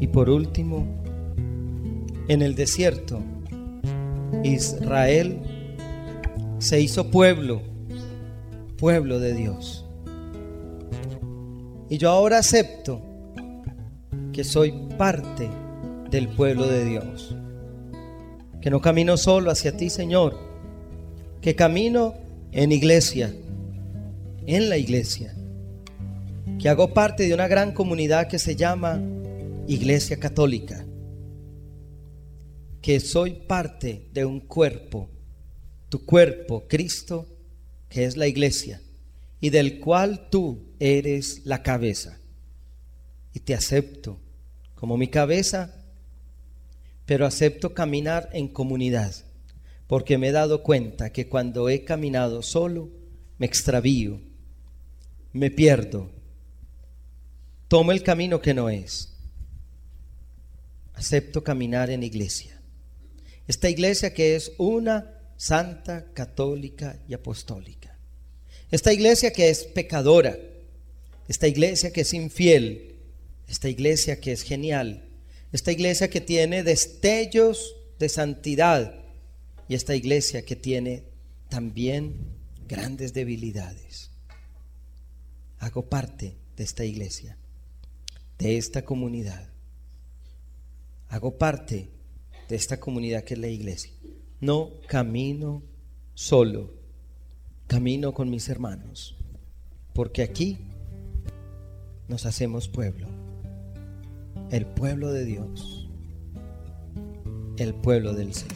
Y por último, en el desierto, Israel se hizo pueblo de Dios. Y yo ahora acepto que soy parte del pueblo de Dios, que no camino solo hacia ti, Señor, que camino en la iglesia, que hago parte de una gran comunidad que se llama Iglesia Católica, que soy parte de un cuerpo, tu cuerpo, Cristo, que es la iglesia, y del cual tú eres la cabeza. Y te acepto como mi cabeza, pero acepto caminar en comunidad, porque me he dado cuenta que cuando he caminado solo, me extravío, me pierdo, tomo el camino que no es. Acepto caminar en iglesia. Esta iglesia que es una santa, católica y apostólica. Esta iglesia que es pecadora. Esta iglesia que es infiel. Esta iglesia que es genial. Esta iglesia que tiene destellos de santidad. Y esta iglesia que tiene también grandes debilidades. Hago parte de esta iglesia, de esta comunidad. Hago parte de esta comunidad que es la iglesia. No camino solo, camino con mis hermanos, porque aquí nos hacemos pueblo, el pueblo de Dios, el pueblo del Señor.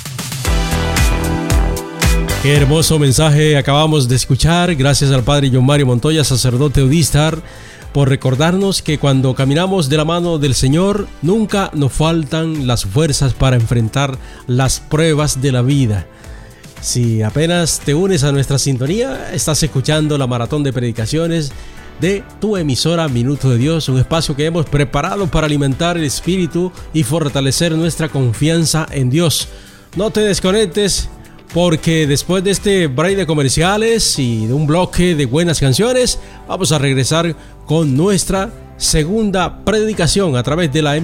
Qué hermoso mensaje acabamos de escuchar. Gracias al Padre John Mario Montoya, sacerdote Eudístar, por recordarnos que cuando caminamos de la mano del Señor, nunca nos faltan las fuerzas para enfrentar las pruebas de la vida. Si apenas te unes a nuestra sintonía, estás escuchando la maratón de predicaciones de tu emisora Minuto de Dios, un espacio que hemos preparado para alimentar el espíritu y fortalecer nuestra confianza en Dios. No te desconectes, porque después de este break de comerciales y de un bloque de buenas canciones, vamos a regresar con nuestra segunda predicación a través de la